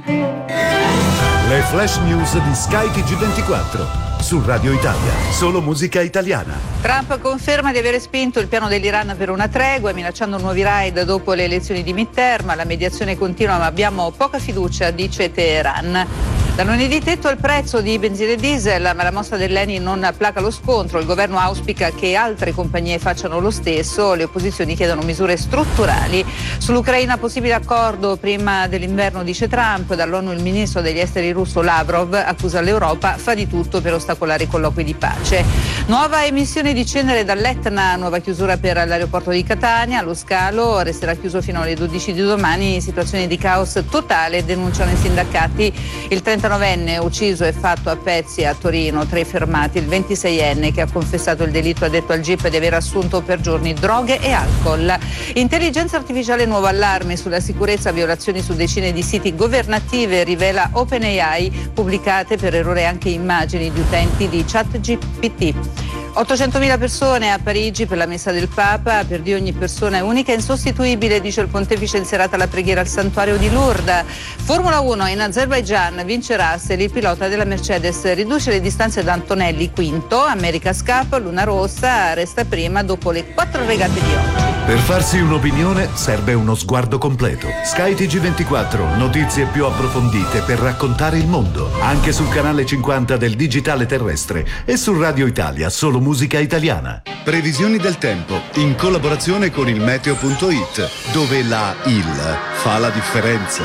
Le flash news di Sky TG24. Su Radio Italia, solo musica italiana. Trump conferma di avere spinto il piano dell'Iran per una tregua, minacciando nuovi raid dopo le elezioni di midterm. La mediazione continua, ma abbiamo poca fiducia, dice Teheran. Da lunedì tetto al prezzo di benzina e diesel, ma la mossa dell'ENI non placa lo scontro. Il governo auspica che altre compagnie facciano lo stesso. Le opposizioni chiedono misure strutturali. Sull'Ucraina possibile accordo prima dell'inverno, dice Trump. Dall'ONU il ministro degli esteri russo Lavrov accusa l'Europa, fa di tutto per ostacolare i colloqui di pace. Nuova emissione di cenere dall'Etna, nuova chiusura per l'aeroporto di Catania. Lo scalo resterà chiuso fino alle 12 di domani. Situazione di caos totale, denunciano i sindacati. Il 39enne ucciso e fatto a pezzi a Torino, 3 fermati. Il 26enne che ha confessato il delitto ha detto al GIP di aver assunto per giorni droghe e alcol. Intelligenza artificiale, nuovo allarme sulla sicurezza, violazioni su decine di siti governative, rivela OpenAI, pubblicate per errore anche immagini di utenti di ChatGPT. 800.000 persone a Parigi per la messa del Papa. Per Dio ogni persona è unica e insostituibile, dice il pontefice in serata alla preghiera al santuario di Lourdes. Formula 1 in Azerbaigian, vince Russell, il pilota della Mercedes riduce le distanze da Antonelli, quinto. America's Cup, Luna Rossa, resta prima dopo le 4 regate di oggi. Per farsi un'opinione serve uno sguardo completo. Sky TG24, notizie più approfondite per raccontare il mondo. Anche sul canale 50 del digitale terrestre e su Radio Italia, solo musica italiana. Previsioni del tempo in collaborazione con il meteo.it, dove la IL fa la differenza.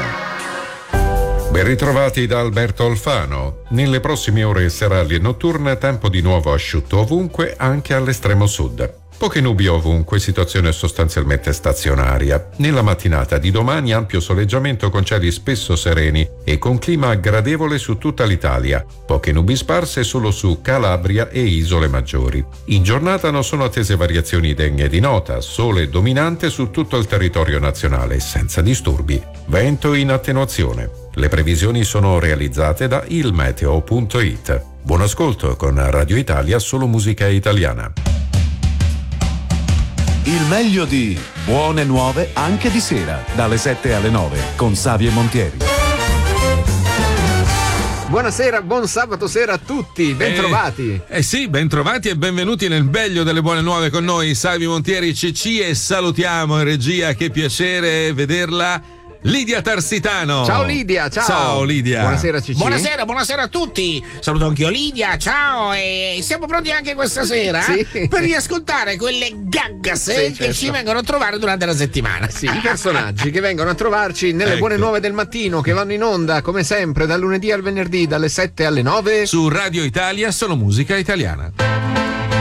Ben ritrovati da Alberto Alfano. Nelle prossime ore serali e notturne tempo di nuovo asciutto ovunque, anche all'estremo sud. Poche nubi ovunque, situazione sostanzialmente stazionaria. Nella mattinata di domani ampio soleggiamento con cieli spesso sereni e con clima gradevole su tutta l'Italia. Poche nubi sparse solo su Calabria e isole maggiori. In giornata non sono attese variazioni degne di nota, sole dominante su tutto il territorio nazionale, senza disturbi. Vento in attenuazione. Le previsioni sono realizzate da ilmeteo.it. Buon ascolto con Radio Italia, solo musica italiana. Il meglio di Buone Nuove anche di sera, dalle 7 alle 9, con Savio e Montieri. Buonasera, buon sabato sera a tutti, bentrovati. Sì, bentrovati e benvenuti nel meglio delle buone nuove con noi, Savio Montieri CC, e salutiamo in regia, che piacere vederla, Lidia Tarsitano. Ciao Lidia, ciao. Ciao Lidia. Buonasera Cici. Buonasera a tutti. Saluto anch'io Lidia, ciao, e siamo pronti anche questa sera per riascoltare quelle gaggas che ci vengono a trovare durante la settimana. Sì, i personaggi che vengono a trovarci nelle buone nuove del mattino, che vanno in onda come sempre dal lunedì al venerdì dalle 7 alle 9 su Radio Italia, solo musica italiana.